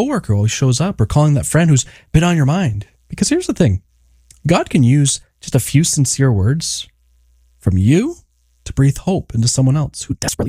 coworker always shows up, or calling that friend who's been on your mind. Because here's the thing. God can use just a few sincere words from you to breathe hope into someone else who desperately